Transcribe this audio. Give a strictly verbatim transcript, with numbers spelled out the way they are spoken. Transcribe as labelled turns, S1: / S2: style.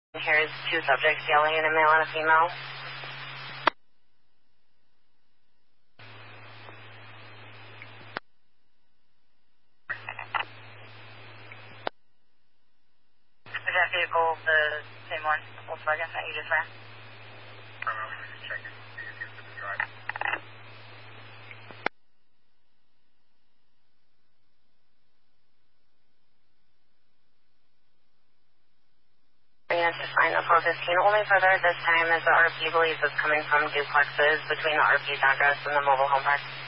S1: Here's two subjects yelling at a male and a female. Is that vehicle the same one, Volkswagen, that you just ran?
S2: Uh, let me just check it. See if it's the drive.
S1: Unit to find the four fifteen. Only further this time as the R P believes it's coming from duplexes between the R P's address and the mobile home park.